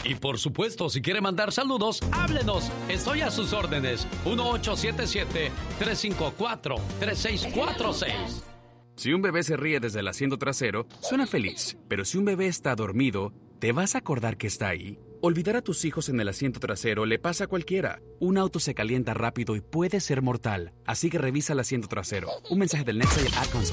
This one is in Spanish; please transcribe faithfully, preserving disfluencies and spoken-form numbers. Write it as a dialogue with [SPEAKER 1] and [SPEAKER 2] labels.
[SPEAKER 1] Y por supuesto, si quiere mandar saludos, háblenos. Estoy a sus órdenes. uno ocho siete siete, tres cinco cuatro, tres seis cuatro seis.
[SPEAKER 2] Si un bebé se ríe desde el asiento trasero, suena feliz. Pero si un bebé está dormido, ¿te vas a acordar que está ahí? Olvidar a tus hijos en el asiento trasero le pasa a cualquiera. Un auto se calienta rápido y puede ser mortal. Así que revisa el asiento trasero. Un mensaje del Nextel App